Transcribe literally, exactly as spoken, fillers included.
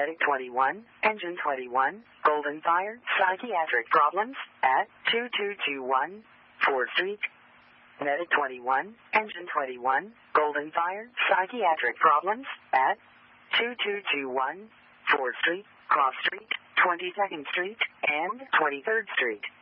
Medic twenty-one, Engine twenty-one, Golden Fire, psychiatric problems at two two two one fourth Street. Medic twenty-one, Engine twenty-one, Golden Fire, psychiatric problems at two two two one fourth Street, Cross Street, twenty-second Street, and twenty-third Street.